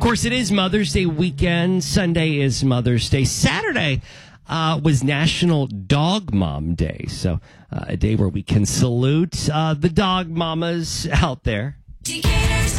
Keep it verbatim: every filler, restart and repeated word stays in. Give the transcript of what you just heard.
course, it is Mother's Day weekend. Sunday is Mother's Day. Saturday uh, was National Dog Mom Day. So uh, a day where we can salute uh, the dog mamas out there.